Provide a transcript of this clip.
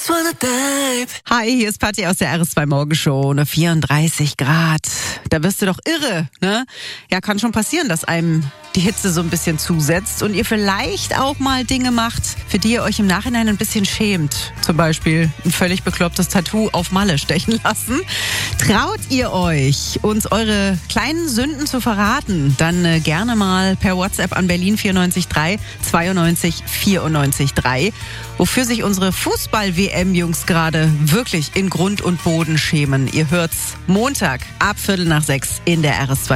Hi, hier ist Patti aus der RS2 Morgenshow. 34 Grad. Da wirst du doch irre, ne? Ja, kann schon passieren, dass einem die Hitze so ein bisschen zusetzt und ihr vielleicht auch mal Dinge macht, für die ihr euch im Nachhinein ein bisschen schämt. Zum Beispiel ein völlig beklopptes Tattoo auf Malle stechen lassen. Traut ihr euch, uns eure kleinen Sünden zu verraten? Dann gerne mal per WhatsApp an Berlin 94 92 94 3, wofür sich unsere Fußball-WM-Jungs gerade wirklich in Grund und Boden schämen. Ihr hört's Montag ab 5:45 in der RS2